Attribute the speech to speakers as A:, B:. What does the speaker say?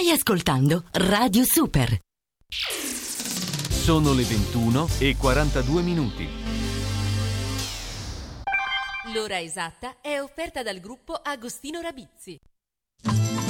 A: Stai ascoltando Radio Super.
B: Sono le 21:42.
C: L'ora esatta è offerta dal gruppo Agostino Rabizzi.